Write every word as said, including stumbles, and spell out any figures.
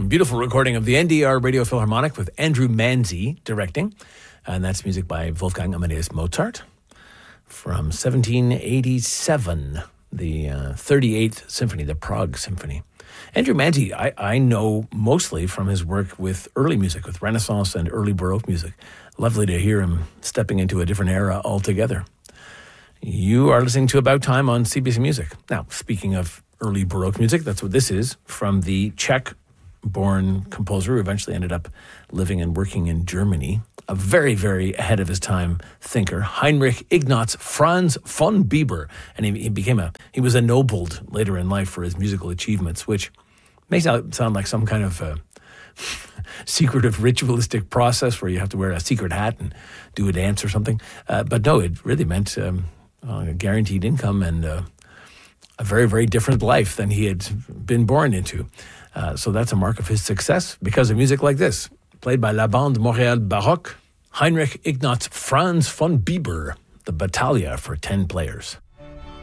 beautiful recording of the N D R Radio Philharmonic with Andrew Manzi directing. And that's music by Wolfgang Amadeus Mozart from seventeen eighty-seven, the uh, thirty-eighth Symphony, the Prague Symphony. Andrew Manzi, I, I know mostly from his work with early music, with Renaissance and early Baroque music. Lovely to hear him stepping into a different era altogether. You are listening to About Time on C B C Music. Now, speaking of early Baroque music, that's what this is, from the Czech-born composer who eventually ended up living and working in Germany. A very, very ahead of his time thinker, Heinrich Ignaz Franz von Bieber. And he, he became a, he was ennobled later in life for his musical achievements, which makes it sound like some kind of uh, secretive ritualistic process where you have to wear a secret hat and do a dance or something. Uh, but no, it really meant um, a guaranteed income and uh, a very, very different life than he had been born into. Uh, so that's a mark of his success because of music like this, played by La Bande Montréal Baroque, Heinrich Ignaz Franz von Bieber, the Battaglia for ten players.